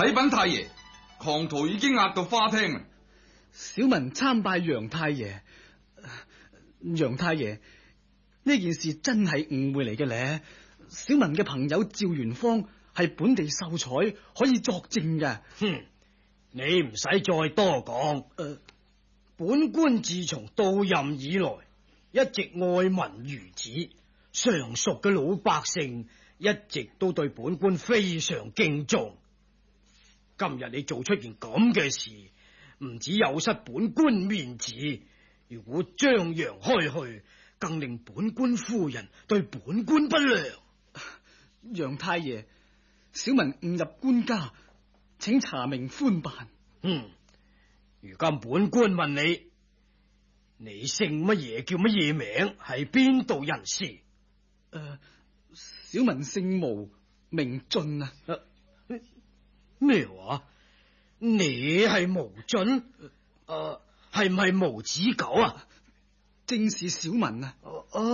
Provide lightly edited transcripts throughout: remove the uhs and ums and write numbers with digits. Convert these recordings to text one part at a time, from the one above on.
啟稟太爺，狂徒已經押到花廳啦。 小民參拜楊太爺。楊太爺，呢件事真係誤會嚟嘅咧。小民嘅朋友趙元芳係本地秀才，可以作證嘅。 哼，你唔使再多講。本官自從到任以來，一直愛民如子，常熟嘅老百姓一直都對本官非常敬重。今日你做出件咁嘅事，唔止有失本官面子，如果張揚開去，更令本官夫人對本官不良。 楊太爺，小民誤入官家，請查明寬辦。 如今本官問你，你姓乜嘢？叫乜嘢名？係邊度人士？ 小民姓毛，名進啊。 咩話？你係毛進？係唔係毛子狗啊？ 正是小民啊。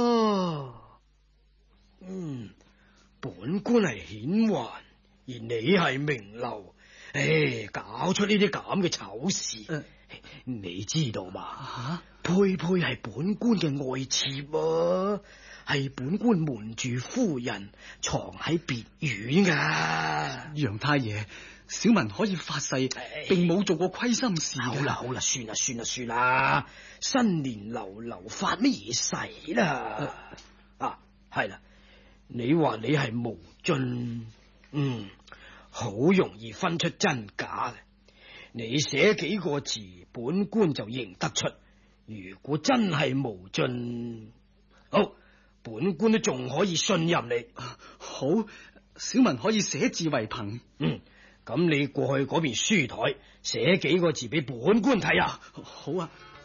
本官係顯宦，而你係名流，搞出呢啲咁嘅醜事，你知道嘛？佩佩係本官嘅愛妾啊，係本官瞞住夫人藏喺別院噶。 楊太爺，小民可以發誓，並冇做過虧心事。 好啦，算啦，新年流流發乜嘢誓啦？係啦。你話你係毛進，好容易分出真假嘅。你寫幾個字，本官就認得出。如果真係毛進，好，本官都仲可以信任你。 好，小民可以寫字為憑。 咁你過去嗰邊書台寫幾個字俾本官睇啊？ 好啊。